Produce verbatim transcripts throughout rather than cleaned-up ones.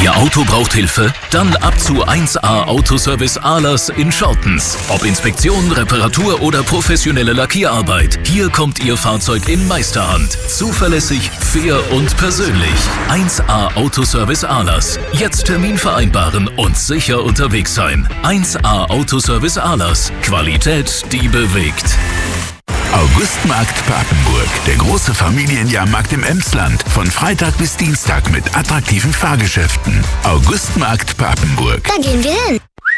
Ihr Auto braucht Hilfe? Dann ab zu eins A Autoservice Ahlers in Schortens. Ob Inspektion, Reparatur oder professionelle Lackierarbeit. Hier kommt Ihr Fahrzeug in Meisterhand. Zuverlässig, fair und persönlich. eins A Autoservice Ahlers. Jetzt Termin vereinbaren und sicher unterwegs sein. eins A Autoservice Ahlers. Qualität, die bewegt. Augustmarkt Papenburg, der große Familienjahrmarkt im Emsland. Von Freitag bis Dienstag mit attraktiven Fahrgeschäften. Augustmarkt Papenburg. Da gehen wir hin.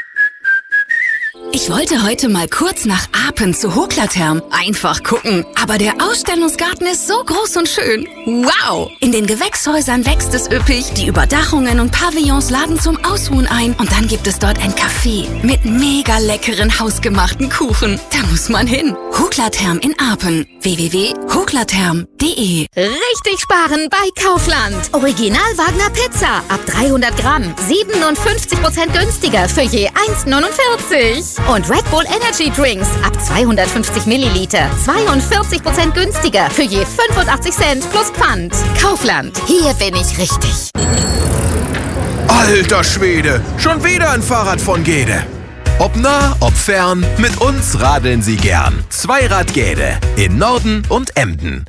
Ich wollte heute mal kurz nach Apen zu Hoklatherm. Einfach gucken. Aber der Ausstellungsgarten ist so groß und schön. Wow! In den Gewächshäusern wächst es üppig. Die Überdachungen und Pavillons laden zum Ausruhen ein. Und dann gibt es dort ein Café mit mega leckeren hausgemachten Kuchen. Da muss man hin. Hoklatherm in Apen. w w w punkt hoklatherm punkt d e. Richtig sparen bei Kaufland. Original Wagner Pizza ab dreihundert Gramm. siebenundfünfzig Prozent günstiger für je eins neunundvierzig. Und Red Bull Energy Drinks ab zweihundertfünfzig Milliliter. zweiundvierzig Prozent günstiger für je fünfundachtzig Cent plus Pfand. Kaufland. Hier bin ich richtig. Alter Schwede, schon wieder ein Fahrrad von Gede. Ob nah, ob fern, mit uns radeln Sie gern. Zweirad Gede in Norden und Emden.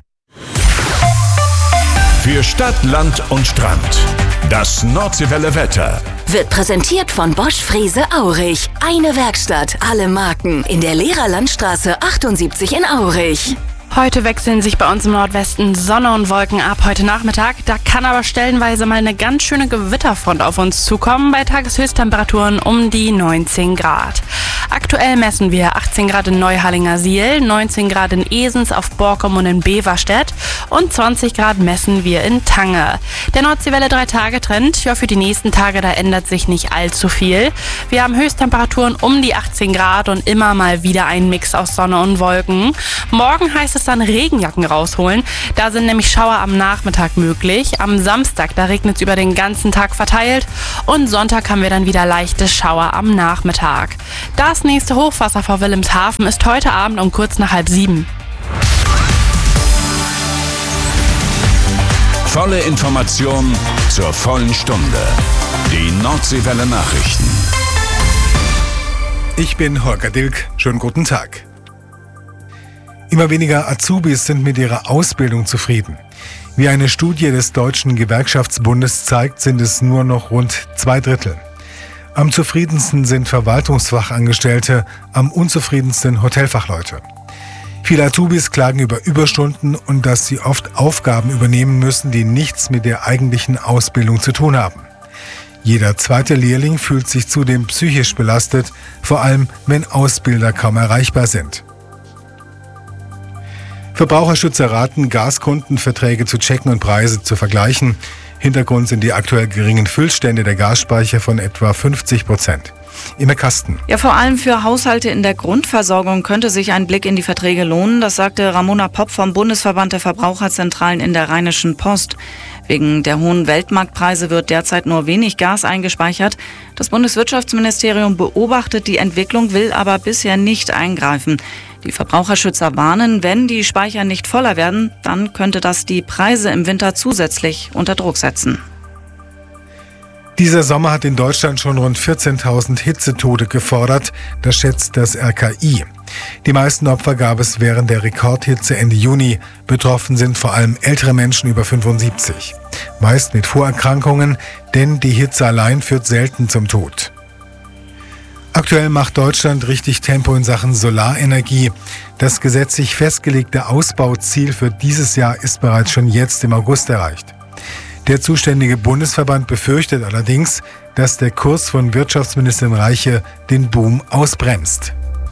Für Stadt, Land und Strand. Das Nordseewelle Wetter. Wird präsentiert von Bosch Frese Aurich. Eine Werkstatt, alle Marken. In der Lehrerlandstraße achtundsiebzig in Aurich. Heute wechseln sich bei uns im Nordwesten Sonne und Wolken ab heute Nachmittag. Da kann aber stellenweise mal eine ganz schöne Gewitterfront auf uns zukommen. Bei Tageshöchsttemperaturen um die neunzehn Grad. Aktuell messen wir achtzehn Grad in Neuhallinger-Siel, neunzehn Grad in Esens, auf Borkum und in Beverstedt und zwanzig Grad messen wir in Tange. Der Nordseewelle drei-Tage-Trend, ja, für die nächsten Tage, da ändert sich nicht allzu viel. Wir haben Höchsttemperaturen um die achtzehn Grad und immer mal wieder ein Mix aus Sonne und Wolken. Morgen heißt es dann Regenjacken rausholen. Da sind nämlich Schauer am Nachmittag möglich. Am Samstag, da regnet es über den ganzen Tag verteilt. Und Sonntag haben wir dann wieder leichte Schauer am Nachmittag. Das nächste Hochwasser vor Wilhelmshaven ist heute Abend um kurz nach halb sieben. Volle Information zur vollen Stunde. Die Nordseewelle Nachrichten. Ich bin Holger Dilk. Schönen guten Tag. Immer weniger Azubis sind mit ihrer Ausbildung zufrieden. Wie eine Studie des Deutschen Gewerkschaftsbundes zeigt, sind es nur noch rund zwei Drittel. Am zufriedensten sind Verwaltungsfachangestellte, am unzufriedensten Hotelfachleute. Viele Azubis klagen über Überstunden und dass sie oft Aufgaben übernehmen müssen, die nichts mit der eigentlichen Ausbildung zu tun haben. Jeder zweite Lehrling fühlt sich zudem psychisch belastet, vor allem wenn Ausbilder kaum erreichbar sind. Verbraucherschützer raten, Gaskundenverträge zu checken und Preise zu vergleichen. Hintergrund sind die aktuell geringen Füllstände der Gasspeicher von etwa fünfzig Prozent. Immer Kasten. Ja, vor allem für Haushalte in der Grundversorgung könnte sich ein Blick in die Verträge lohnen. Das sagte Ramona Popp vom Bundesverband der Verbraucherzentralen in der Rheinischen Post. Wegen der hohen Weltmarktpreise wird derzeit nur wenig Gas eingespeichert. Das Bundeswirtschaftsministerium beobachtet die Entwicklung, will aber bisher nicht eingreifen. Die Verbraucherschützer warnen, wenn die Speicher nicht voller werden, dann könnte das die Preise im Winter zusätzlich unter Druck setzen. Dieser Sommer hat in Deutschland schon rund vierzehntausend Hitzetote gefordert, das schätzt das R K I. Die meisten Opfer gab es während der Rekordhitze Ende Juni. Betroffen sind vor allem ältere Menschen über fünfundsiebzig. Meist mit Vorerkrankungen, denn die Hitze allein führt selten zum Tod. Aktuell macht Deutschland richtig Tempo in Sachen Solarenergie. Das gesetzlich festgelegte Ausbauziel für dieses Jahr ist bereits schon jetzt im August erreicht. Der zuständige Bundesverband befürchtet allerdings, dass der Kurs von Wirtschaftsministerin Reiche den Boom ausbremst.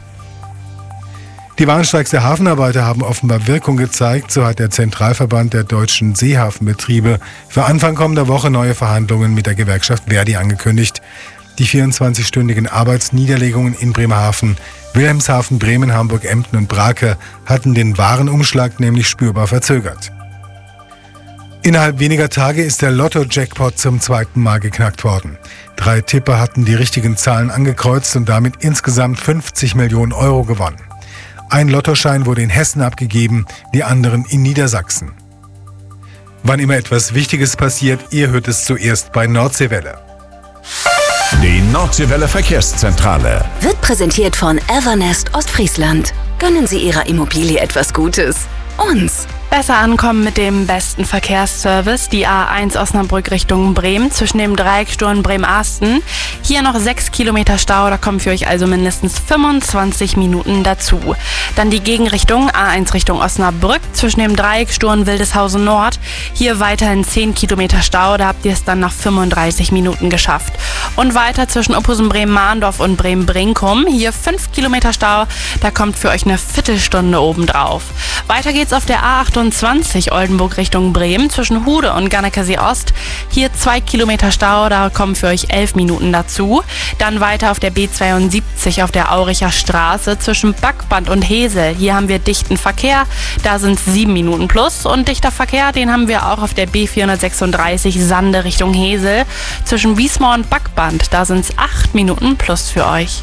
Die Warnstreiks der Hafenarbeiter haben offenbar Wirkung gezeigt, so hat der Zentralverband der deutschen Seehafenbetriebe für Anfang kommender Woche neue Verhandlungen mit der Gewerkschaft Verdi angekündigt. Die vierundzwanzigstündigen Arbeitsniederlegungen in Bremerhaven, Wilhelmshaven, Bremen, Hamburg, Emden und Brake hatten den Warenumschlag nämlich spürbar verzögert. Innerhalb weniger Tage ist der Lotto-Jackpot zum zweiten Mal geknackt worden. Drei Tipper hatten die richtigen Zahlen angekreuzt und damit insgesamt fünfzig Millionen Euro gewonnen. Ein Lottoschein wurde in Hessen abgegeben, die anderen in Niedersachsen. Wann immer etwas Wichtiges passiert, ihr hört es zuerst bei Nordseewelle. Die Nordseewelle Verkehrszentrale Wird präsentiert von Evernest Ostfriesland. Gönnen Sie Ihrer Immobilie etwas Gutes. Uns. Besser ankommen mit dem besten Verkehrsservice. Die A eins Osnabrück Richtung Bremen zwischen dem Dreiecksturm Bremen-Asten. Hier noch sechs Kilometer Stau, da kommen für euch also mindestens fünfundzwanzig Minuten dazu. Dann die Gegenrichtung A eins Richtung Osnabrück zwischen dem Dreiecksturm Wildeshausen Nord. Hier weiterhin zehn Kilometer Stau, da habt ihr es dann nach fünfunddreißig Minuten geschafft. Und weiter zwischen Ophusen Bremen-Mahndorf und Bremen-Brinkum. Hier fünf Kilometer Stau, da kommt für euch eine Viertelstunde obendrauf. Weiter geht's auf der A achtundzwanzig Oldenburg Richtung Bremen zwischen Hude und Garnekesee Ost. Hier zwei Kilometer Stau, da kommen für euch elf Minuten dazu. Dann weiter auf der B zweiundsiebzig auf der Auricher Straße zwischen Backband und Hesel. Hier haben wir dichten Verkehr, da sind es sieben Minuten plus. Und dichter Verkehr, den haben wir auch auf der B vierhundertsechsunddreißig Sande Richtung Hesel zwischen Wiesmoor und Backband. Da sind es acht Minuten plus für euch.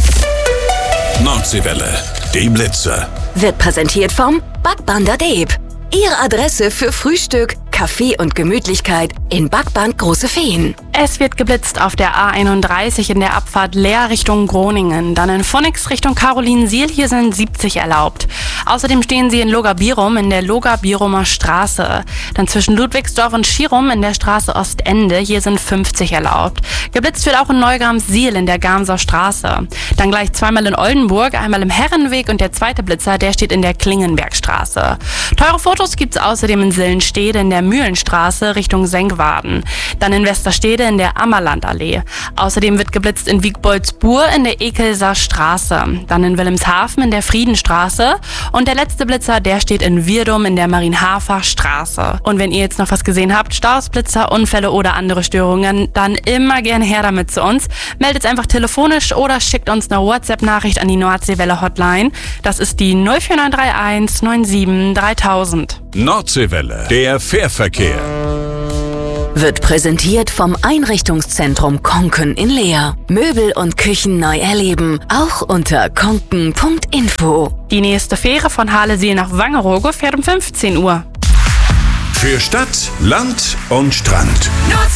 Nordseewelle, die Blitzer. Wird präsentiert vom Backbander Deeb. Ihre Adresse für Frühstück, Kaffee und Gemütlichkeit in Backband Große Feen. Es wird geblitzt auf der A einunddreißig in der Abfahrt Leer Richtung Groningen. Dann in Phoenix Richtung Carolinsiel, hier sind siebzig erlaubt. Außerdem stehen sie in Loga-Bierum in der Loga-Bierumer Straße. Dann zwischen Ludwigsdorf und Schirum in der Straße Ostende, hier sind fünfzig erlaubt. Geblitzt wird auch in Neugrams-Siel in der Gamser Straße. Dann gleich zweimal in Oldenburg, einmal im Herrenweg und der zweite Blitzer, der steht in der Klingenbergstraße. Teure Fotos gibt's außerdem in Sillenstede in der Mühlenstraße Richtung Senkwaden. Dann in Westerstede in der Ammerlandallee. Außerdem wird geblitzt in Wiegboldsbur in der Ekelser Straße. Dann in Wilhelmshaven in der Friedenstraße. Und der letzte Blitzer, der steht in Wirdum in der Marienhafer Straße. Und wenn ihr jetzt noch was gesehen habt, Staus, Blitzer, Unfälle oder andere Störungen, dann immer gerne her damit zu uns. Meldet einfach telefonisch oder schickt uns eine WhatsApp-Nachricht an die Nordseewelle Hotline. Das ist die null vier neun drei eins neun sieben dreitausend. Nordseewelle, der Fährverkehr. Wird präsentiert vom Einrichtungszentrum Konken in Leer. Möbel und Küchen neu erleben, auch unter konken punkt info. Die nächste Fähre von Halesee nach Wangerooge fährt um fünfzehn Uhr. Für Stadt, Land und Strand.